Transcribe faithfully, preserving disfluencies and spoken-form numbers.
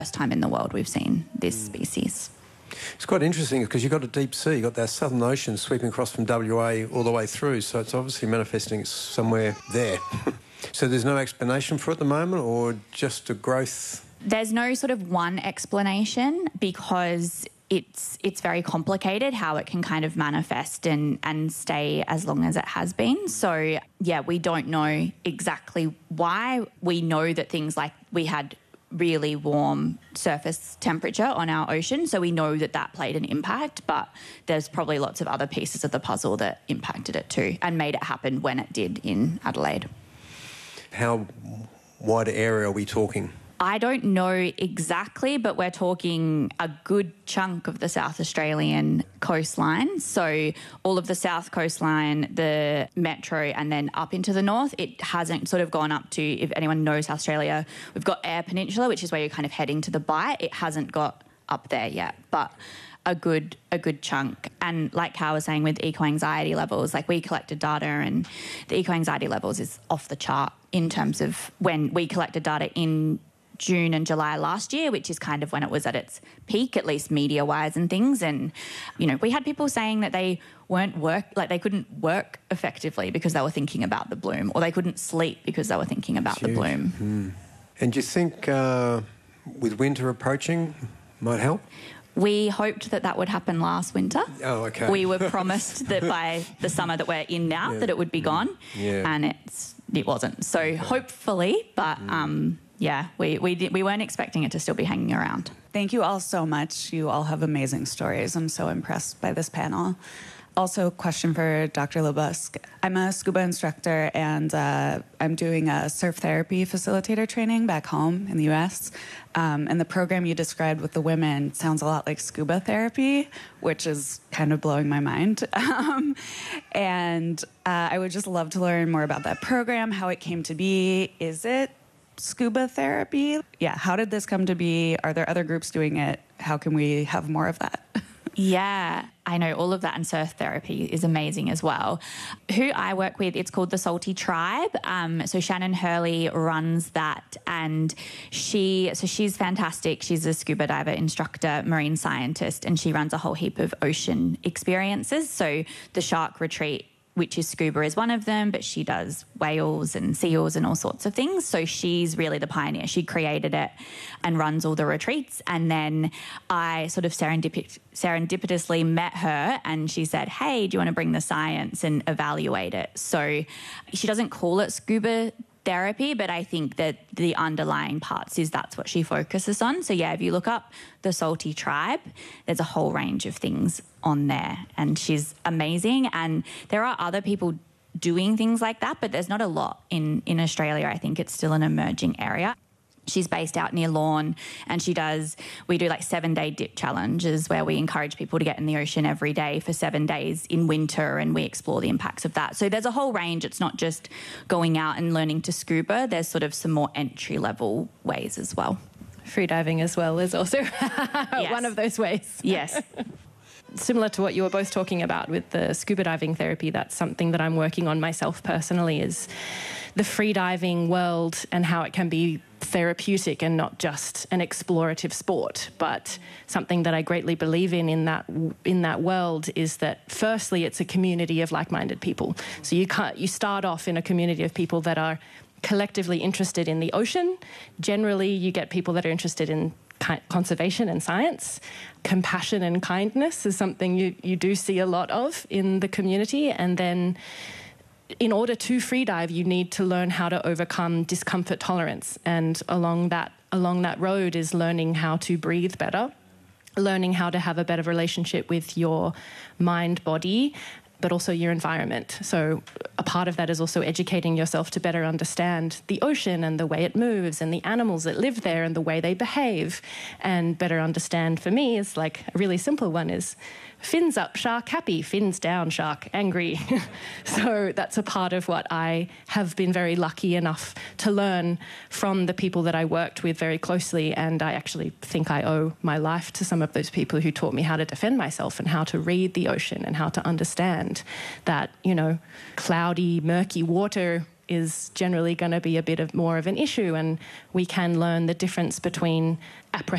First time in the world we've seen this species. It's quite interesting because you've got a deep sea, you've got that Southern Ocean sweeping across from W A all the way through, so it's obviously manifesting somewhere there. So there's no explanation for it at the moment, or just a growth? There's no sort of one explanation because it's it's very complicated how it can kind of manifest and, and stay as long as it has been. So, yeah, we don't know exactly why. We know that things like we had really warm surface temperature on our ocean, so we know that that played an impact, but there's probably lots of other pieces of the puzzle that impacted it too and made it happen when it did in Adelaide. How wide area are we talking? I don't know exactly, but we're talking a good chunk of the South Australian coastline. So all of the south coastline, the metro, and then up into the north. It hasn't sort of gone up to, if anyone knows Australia, we've got Eyre Peninsula, which is where you're kind of heading to the Bight. It hasn't got up there yet, but a good a good chunk. And like Cal was saying with eco-anxiety levels, like we collected data and the eco-anxiety levels is off the chart in terms of when we collected data in June and July last year, which is kind of when it was at its peak, at least media-wise and things. And, you know, we had people saying that they weren't work, like they couldn't work effectively because they were thinking about the bloom, or they couldn't sleep because they were thinking about the bloom. Mm. And do you think uh, with winter approaching might help? We hoped that that would happen last winter. Oh, okay. We were promised that by the summer that we're in now, yeah. that it would be gone, yeah. and it's it wasn't. So okay. hopefully, but mm. um, yeah, we we did, we weren't expecting it to still be hanging around. Thank you all so much. You all have amazing stories. I'm so impressed by this panel. Also, a question for Doctor Labusque. I'm a scuba instructor, and uh, I'm doing a surf therapy facilitator training back home in the U S Um, and the program you described with the women sounds a lot like scuba therapy, which is kind of blowing my mind. Um, and uh, I would just love to learn more about that program, how it came to be. Is it scuba therapy? Yeah, how did this come to be? Are there other groups doing it? How can we have more of that? Yeah, I know all of that, and surf therapy is amazing as well. Who I work with, it's called the Salty Tribe. Um, so Shannon Hurley runs that, and she, so she's fantastic. She's a scuba diver instructor, marine scientist, and she runs a whole heap of ocean experiences. So the Shark Retreat, which is scuba, is one of them, but she does whales and seals and all sorts of things. So she's really the pioneer. She created it and runs all the retreats. And then I sort of serendip- serendipitously met her, and she said, hey, do you want to bring the science and evaluate it? So she doesn't call it scuba therapy, but I think that the underlying parts is that's what she focuses on. So yeah, if you look up the Salty Tribe, there's a whole range of things on there, and she's amazing. And there are other people doing things like that, but there's not a lot in, in Australia. I think it's still an emerging area. She's based out near Lorne, and she does, we do like seven day dip challenges where we encourage people to get in the ocean every day for seven days in winter, and we explore the impacts of that. So there's a whole range. It's not just going out and learning to scuba. There's sort of some more entry level ways as well. Freediving as well is also yes. one of those ways. Yes. Similar to what you were both talking about with the scuba diving therapy, that's something that I'm working on myself personally, is the freediving world and how it can be therapeutic and not just an explorative sport. But something that I greatly believe in in that in that world is that firstly it's a community of like-minded people. So you can't you start off in a community of people that are collectively interested in the ocean. Generally you get people that are interested in conservation and science. Compassion and kindness is something you, you do see a lot of in the community. And then in order to freedive, you need to learn how to overcome discomfort tolerance. And along that, along that road is learning how to breathe better, learning how to have a better relationship with your mind, body, but also your environment. So a part of that is also educating yourself to better understand the ocean and the way it moves and the animals that live there and the way they behave. And better understand, for me, is like a really simple one is fins up, shark happy, fins down, shark angry. So that's a part of what I have been very lucky enough to learn from the people that I worked with very closely. And I actually think I owe my life to some of those people who taught me how to defend myself and how to read the ocean and how to understand that, you know, cloudy, murky water is generally going to be a bit of more of an issue, and we can learn the difference between apprehension